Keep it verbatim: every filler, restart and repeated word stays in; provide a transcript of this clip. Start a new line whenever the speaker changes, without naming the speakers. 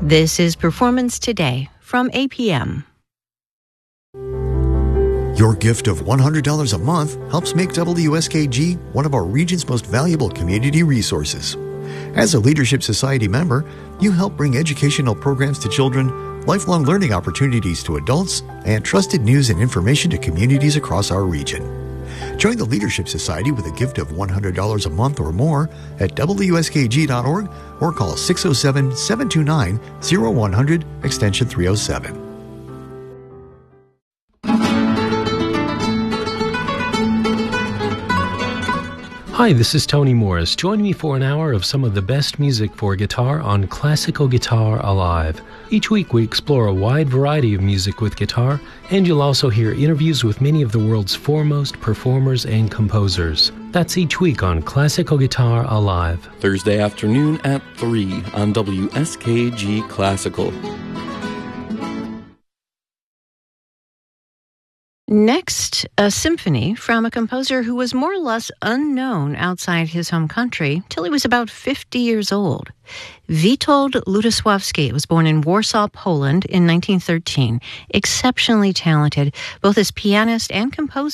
This is Performance Today from A P M.
Your gift of one hundred dollars a month helps make W S K G one of our region's most valuable community resources. As a Leadership Society member, you help bring educational programs to children, lifelong learning opportunities to adults, and trusted news and information to communities across our region. Join the Leadership Society with a gift of one hundred dollars a month or more at W S K G dot org or call six oh seven, seven two nine, oh one hundred, extension three oh seven.
Hi, this is Tony Morris. Join me for an hour of some of the best music for guitar on Classical Guitar Alive. Each week we explore a wide variety of music with guitar, and you'll also hear interviews with many of the world's foremost performers and composers. That's each week on Classical Guitar Alive.
Thursday afternoon at three on W S K G Classical.
Next, a symphony from a composer who was more or less unknown outside his home country till he was about fifty years old. Witold Lutosławski was born in Warsaw, Poland in nineteen thirteen. Exceptionally talented, both as pianist and composer.